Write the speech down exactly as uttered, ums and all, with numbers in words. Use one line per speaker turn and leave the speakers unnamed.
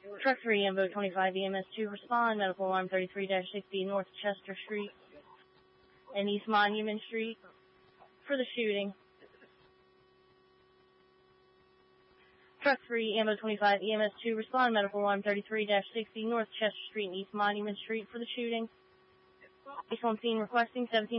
Truck three, Ambo twenty-five, E M S two, respond. Medical alarm thirty-three dash sixty, North Chester Street and East Monument Street for the shooting. Truck three, Ambo twenty-five, E M S two, respond. Medical alarm thirty-three dash sixty, North Chester Street and East Monument Street for the shooting. Police on scene requesting seventeen